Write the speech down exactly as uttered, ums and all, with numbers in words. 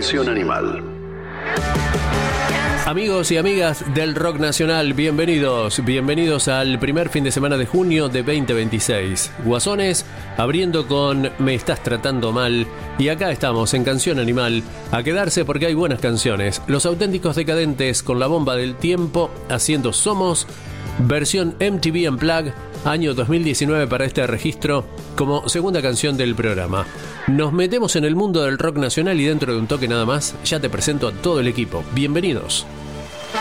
Canción Animal. Amigos y amigas del rock nacional, bienvenidos, bienvenidos al primer fin de semana de junio de veinte veintiséis. Guasones, abriendo con Me estás tratando mal, y acá estamos en Canción Animal, a quedarse porque hay buenas canciones. Los Auténticos Decadentes con La Bomba del Tiempo, haciendo Somos, versión M T V Unplugged, año dos mil diecinueve para este registro, como segunda canción del programa. Nos metemos en el mundo del rock nacional y dentro de un toque nada más, ya te presento a todo el equipo. Bienvenidos.